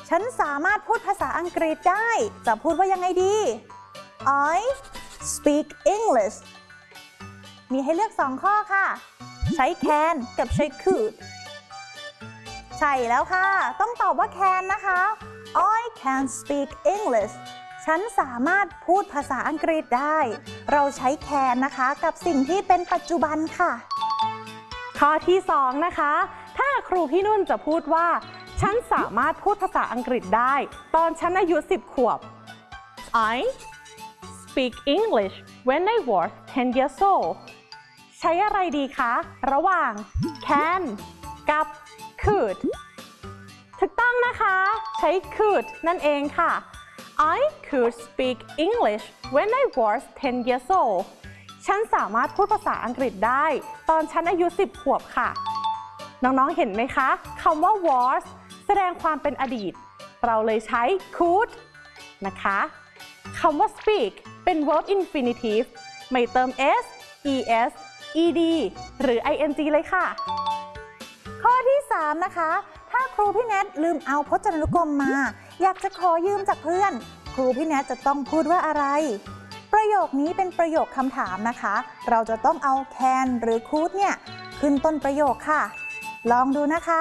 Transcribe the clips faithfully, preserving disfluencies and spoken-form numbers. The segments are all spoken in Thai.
ฉันสามารถพูดภาษาอังกฤษได้จะพูดว่ายังไงดี I speak English มีให้เลือกสองข้อค่ะใช้ can กับใช้ could ใช่แล้วค่ะต้องตอบว่า can นะคะ I can speak English ฉันสามารถพูดภาษาอังกฤษได้เราใช้ can นะคะกับสิ่งที่เป็นปัจจุบันค่ะข้อที่สองนะคะถ้าครูพี่นุ่นจะพูดว่าฉันสามารถพูดภาษาอังกฤษได้ตอนฉันอายุสิบขวบ I speak English when I was ten years old ใช้อะไรดีคะระหว่าง can กับ could ถูกต้องนะคะใช้ could นั่นเองค่ะ I could speak English when I was ten years old ฉันสามารถพูดภาษาอังกฤษได้ตอนฉันอายุสิบขวบค่ะน้องๆเห็นไหมคะคำว่า was แสดงความเป็นอดีตเราเลยใช้ could นะคะคำว่า speak เป็น verb infinitive ไม่เติม s es ed หรือ ing เลยค่ะข้อที่สามนะคะถ้าครูพี่แนทลืมเอาพจนานุกรมมาอยากจะขอยืมจากเพื่อนครูพี่แนทจะต้องพูดว่าอะไรประโยคนี้เป็นประโยคคำถามนะคะเราจะต้องเอา can หรือ could เนี่ยขึ้นต้นประโยคค่ะลองดูนะคะ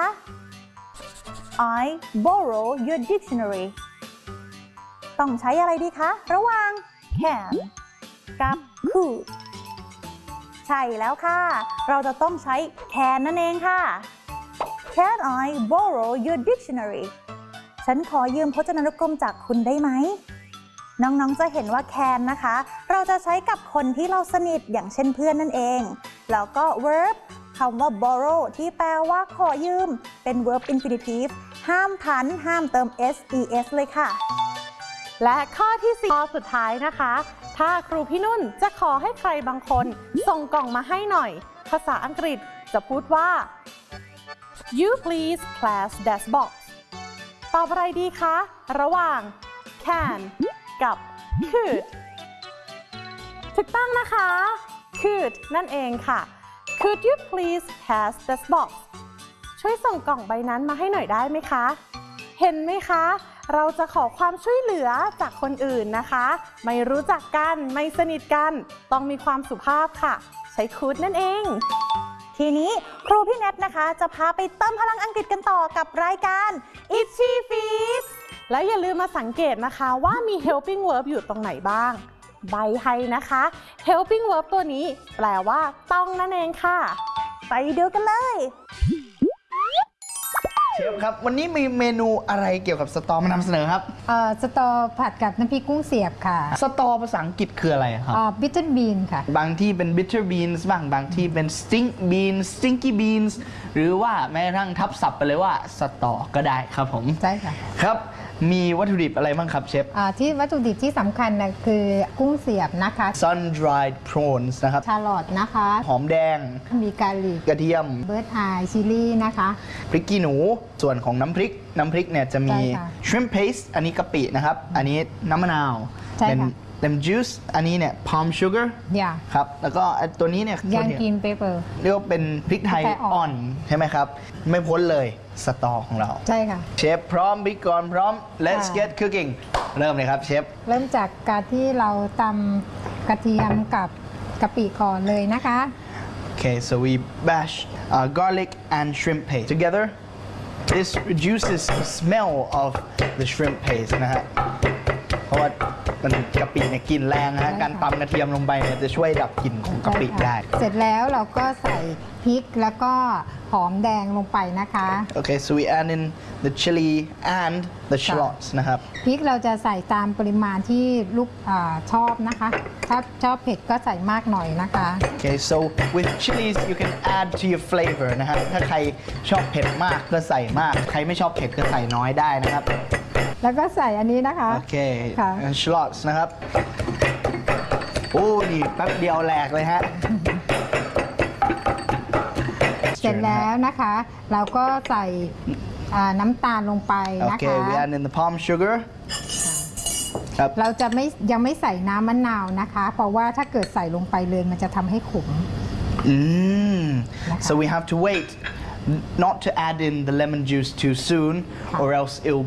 I borrow your dictionary ต้องใช้อะไรดีคะระหว่าง can กับ could ใช่แล้วค่ะเราจะต้องใช้ can นั่นเองค่ะ Can I borrow your dictionary ฉันขอยืมพจนานุกรมจากคุณได้ไหมน้องๆจะเห็นว่า can นะคะเราจะใช้กับคนที่เราสนิทอย่างเช่นเพื่อนนั่นเองแล้วก็ verb คำว่า borrow ที่แปลว่าขอยืมเป็น verb infinitive ห้ามพันห้ามเติม ses เลยค่ะและข้อที่สี่ข้อสุดท้ายนะคะถ้าครูพี่นุ่นจะขอให้ใครบางคนส่งกล่องมาให้หน่อยภาษาอังกฤษจะพูดว่า You please class that box ตอบอะไรดีคะระหว่าง can กับ could ถูกต้องนะคะ could นั่นเองค่ะ Could you please pass that box ช่วยส่งกล่องใบนั้นมาให้หน่อยได้ไหมคะเห็นไหมคะเราจะขอความช่วยเหลือจากคนอื่นนะคะไม่รู้จักกันไม่สนิทกันต้องมีความสุภาพค่ะใช้ could นั่นเองทีนี้ครูพี่แนทนะคะจะพาไปเติมพลังอังกฤษกันต่อกับรายการ Itchy Feet แล้วอย่าลืมมาสังเกตนะคะว่ามี helping verb อยู่ตรงไหนบ้างใบให้นะคะ helping verb ตัวนี้แปลว่าต้องนั่นเองค่ะไปดูกันเลยเชฟครับวันนี้มีเมนูอะไรเกี่ยวกับสตอมานำเสนอครับเอ่อสตอผัดกับน้ำพริกกุ้งเสียบค่ะสตอภาษาอังกฤษคืออะไรครับอ่า bitter bean ค่ะบางที่เป็น bitter beans บ้างบางที่เป็น stink beans stinky beans หรือว่าแม้กระทั่งทับศัพท์ไปเลยว่าสตอก็ได้ครับผมใช่ค่ะครับมีวัตถุดิบอะไรบ้างครับเชฟอ่าที่วัตถุดิบที่สำคัญนะคือกุ้งเสียบนะคะ sun dried prawns นะครับชาลอตนะคะหอมแดงมีกาลิกกระเทียมเบิร์ดไอชิลลี่นะคะพริกขี้หนูส่วนของน้ำพริกน้ำพริกเนี่ยจะมี shrimp paste อันนี้กะปินะครับอันนี้น้ำมะนาวเป็น lemon juice อันนี้เนี่ย palm sugar ครับแล้วก็ตัวนี้เนี่ยยางกินเปเปอร์เรียกว่าเป็นพริกไทยอ่อนใช่ไหมครับไม่พ้นเลยสตอของเราใช่ค่ะเชฟพร้อมบิ๊กก่อนพร้อม let's get cooking เริ่มเลยครับเชฟเริ่มจากการที่เราตำกระเทียมกับกะปิก่อนเลยนะคะ Okay so we bash uh, garlic and shrimp paste together this reduces the smell of the shrimp paste นะฮะเพราะว่ามันกะปิเนี่ยกลิ่นแรงนะฮะการตำกระเทียมลงไปเนี่ยจะช่วยดับกลิ่นของกะปิได้เสร็จแล้วเราก็ใส่พริกแล้วก็หอมแดงลงไปนะคะ Okay so we add in the chili and the shallots นะครับพริกเราจะใส่ตามปริมาณที่ลูกชอบนะคะถ้าชอบเผ็ดก็ใส่มากหน่อยนะคะ Okay so with chilies you can add to your flavor นะครับถ้าใครชอบเผ็ดมากก็ใส่มากใครไม่ชอบเผ็ดก็ใส่น้อยได้นะครับแล้วก็ใส่อันนี้นะคะโอเค shallots นะครับโอ้นี่แป๊บเดียวแหลกเลยฮะเสร็จแล้วนะคะเราก็ใส่น้ำตาลลงไปนะคะ Okay we add in the palm sugar เราจะไม่ยังไม่ใส่น้ำมะนาวนะคะเพราะว่าถ้าเกิดใส่ลงไปเลยมันจะทำให้ขมอืม so we have to wait not to add in the lemon juice too soon or else it will